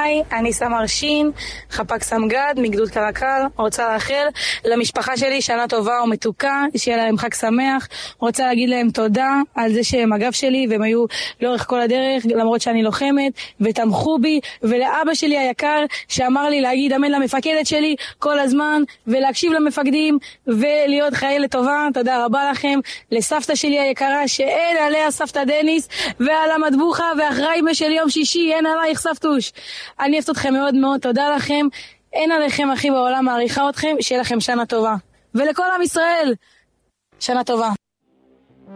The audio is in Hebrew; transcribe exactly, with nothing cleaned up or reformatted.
היי, אני סמר שין, חפ"ק סמג"ד, מגדוד קרקל. רוצה לאחל למשפחה שלי שנה טובה ומתוקה, שיהיה להם חג שמח. רוצה להגיד להם תודה על זה שהם הגב שלי והם היו לאורך כל הדרך, למרות שאני לוחמת, ותמכו בי, ולאבא שלי היקר שאמר לי להגיד אמן למפקדת שלי כל הזמן, ולהקשיב למפקדים ולהיות חיילת טובה. תודה רבה לכם. לסבתא שלי היקרה שאין עליה סבתא דניס, ועל המטבוחה ואחרי אמא של יום שישי אין עלייך סבתוש. אני אוהבת אתכם מאוד מאוד, תודה לכם. אין עליכם הכי בעולם, מעריכה אתכם, שיהיה לכם שנה טובה. ולכל עם ישראל, שנה טובה.